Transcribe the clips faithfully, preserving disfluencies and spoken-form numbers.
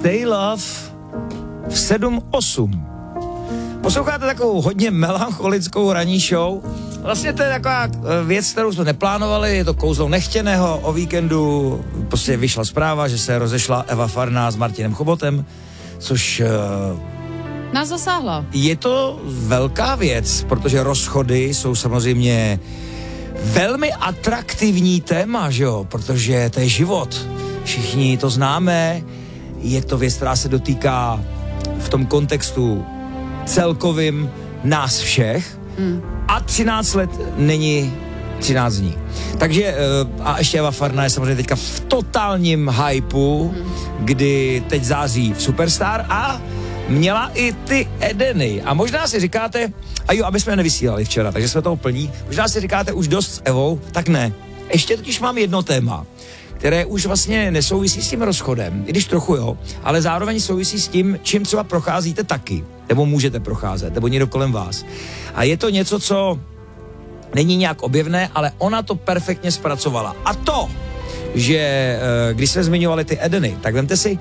Stay Love v sedm osm. Posloucháte takovou hodně melancholickou ranní show. Vlastně to je taková věc, kterou jsme neplánovali, je to kouzlo nechtěného. O víkendu prostě vyšla zpráva, že se rozešla Eva Farná s Martinem Chobotem, což... Nás zasáhla. Je to velká věc, protože rozchody jsou samozřejmě velmi atraktivní téma, že jo, protože to je život. Všichni to známe, je to věc, která se dotýká v tom kontextu celkovým nás všech mm. a třináct let není třináct dní. Takže a ještě Eva Farná je samozřejmě teďka v totálním hypeu, mm. kdy teď září v Superstar a měla i ty Edeny. A možná si říkáte, a jo, aby jsme nevysílali včera, takže jsme toho plní, možná si říkáte už dost s Evou, tak ne. Ještě totiž mám jedno téma, které už vlastně nesouvisí s tím rozchodem, i když trochu jo, ale zároveň souvisí s tím, čím třeba procházíte taky, nebo můžete procházet, nebo někdo kolem vás. A je to něco, co není nějak objevné, ale ona to perfektně zpracovala. A to, že když jsme zmiňovali ty Edeny, tak vemte si,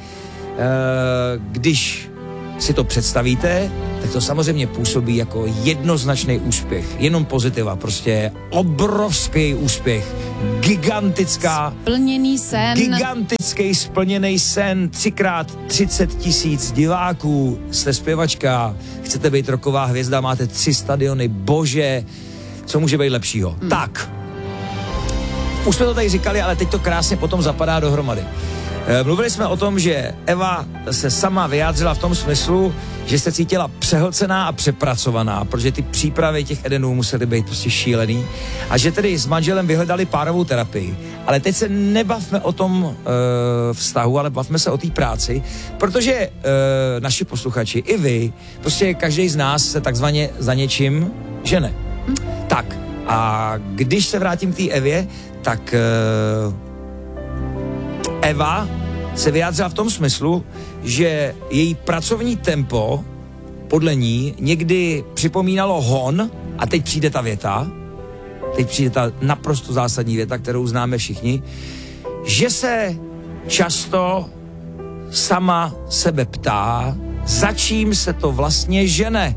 když si to představíte, tak to samozřejmě působí jako jednoznačný úspěch. Jenom pozitiva, prostě obrovský úspěch. Gigantická... Splněný sen. Gigantický splněný sen. Třikrát třicet tisíc diváků. Jste zpěvačka, chcete být roková hvězda, máte tři stadiony. Bože, co může být lepšího? Hmm. Tak. Už jsme to tady říkali, ale teď to krásně potom zapadá dohromady. Mluvili jsme o tom, že Eva se sama vyjádřila v tom smyslu, že se cítila přehlcená a přepracovaná, protože ty přípravy těch Edenů musely být prostě šílený a že tedy s manželem vyhledali párovou terapii. Ale teď se nebavme o tom e, vztahu, ale bavme se o té práci, protože e, naši posluchači, i vy, prostě každý z nás se takzvaně za něčím žene. Hm? Tak a když se vrátím k té Evě, tak... E, Eva se vyjádřila v tom smyslu, že její pracovní tempo podle ní někdy připomínalo hon a teď přijde ta věta, teď přijde ta naprosto zásadní věta, kterou známe všichni, že se často sama sebe ptá, za čím se to vlastně žene.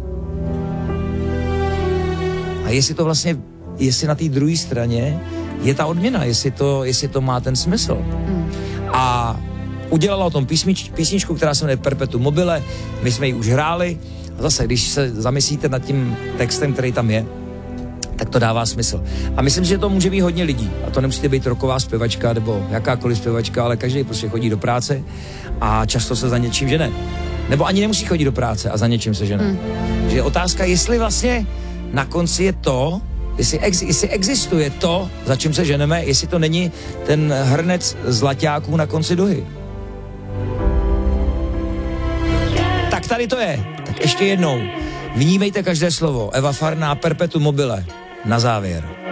A jestli to vlastně, jestli na té druhé straně je ta odměna, jestli to, jestli to má ten smysl. Mm. A udělala o tom písnič, písničku, která se jmenuje Perpetuum mobile, my jsme ji už hráli a zase, když se zamyslíte nad tím textem, který tam je, tak to dává smysl. A myslím, že to může být hodně lidí. A to nemusíte být rocková zpěvačka nebo jakákoliv zpěvačka, ale každý prostě chodí do práce a často se za něčím žene. Nebo ani nemusí chodit do práce a za něčím se žene. Mm. Že je otázka, jestli vlastně na konci je to, Jestli, ex, jestli existuje to, za čím se ženeme, jestli to není ten hrnec zlaťáků na konci duhy. Tak tady to je. Tak ještě jednou. Vnímejte každé slovo. Eva Farná, Perpetuum mobile. Na závěr.